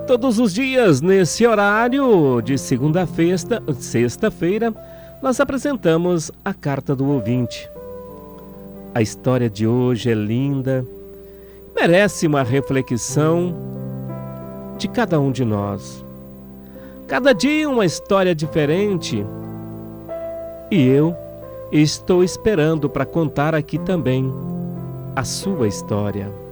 Todos os dias, nesse horário de sexta-feira, nós apresentamos a Carta do Ouvinte. A história de hoje é linda, merece uma reflexão de cada um de nós. Cada dia uma história diferente e eu estou esperando para contar aqui também a sua história.